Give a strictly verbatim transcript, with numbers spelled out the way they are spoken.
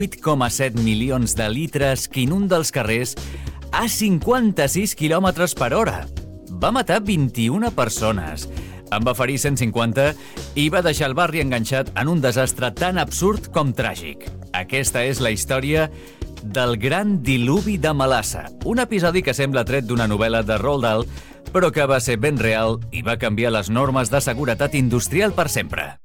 vuit coma set milions de litres que inunda els carrers a cinquanta-sis quilòmetres per hora. Va matar vint-i-una persones, en va ferir cent cinquanta i va deixar el barri enganxat en un desastre tan absurd com tràgic. Aquesta és la història del Gran Diluvi de Malassa, un episodi que sembla tret d'una novel·la de Roald Dahl, però que va ser ben real i va canviar les normes de seguretat industrial per sempre.